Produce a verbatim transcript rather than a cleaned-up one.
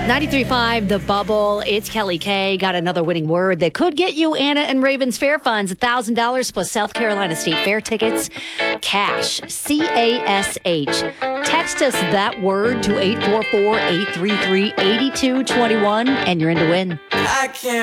ninety-three point five, The Bubble. It's Kelly K. Got another winning word that could get you Anna and Ravens Fair funds, one thousand dollars plus South Carolina State Fair tickets. Cash, C A S H. Text us that word to eight four four, eight three three, eight two two one, and you're in to win. I can't